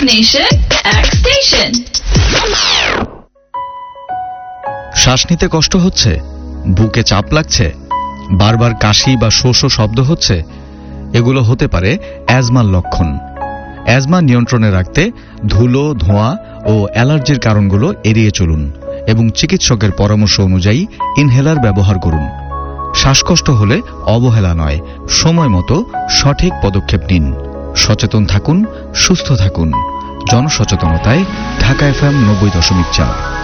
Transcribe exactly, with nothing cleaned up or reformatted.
Nation, X Station. শ্বাস নিতে কষ্ট হচ্ছে, বুকে চাপ লাগছে, বারবার কাশি বা শো শো শব্দ হচ্ছে, এগুলো হতে পারে অ্যাজমার লক্ষণ। অ্যাজমা নিয়ন্ত্রণে রাখতে ধুলো, ধোঁয়া ও অ্যালার্জির কারণগুলো এড়িয়ে চলুন এবং চিকিৎসকের পরামর্শ অনুযায়ী ইনহেলার ব্যবহার করুন। শ্বাসকষ্ট হলে অবহেলা নয়, সময় মতো সঠিক পদক্ষেপ নিন। সচেতন থাকুন, সুস্থ থাকুন। জনসচেতনতায় ঢাকা এফএম নব্বই দশমিক চার।